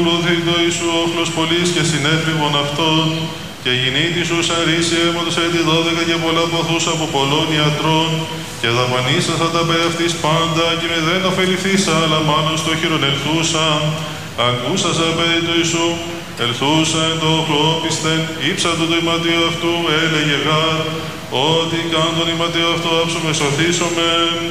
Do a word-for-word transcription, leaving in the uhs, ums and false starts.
Λούθητο Ιησού όχλος πολλής και συνέφριβων αυτών, και γινήτης σου σαν ρίση αίματος έτη δώδεκα και πολλά παθούς από πολλών ιατρών, και δαπανίσασα τα περί αυτής πάντα, και με δεν ωφεληθήσα, αλλά μάλλον στο χειρονελθούσα. Ακούσασα περί του Ιησού, ελθούσα εν το όχλο-όπισθεν, ύψατο το ηματίο αυτού, έλεγε γάρ, ότι καν τον ηματίο αυτό άψομαι σωθήσομαι.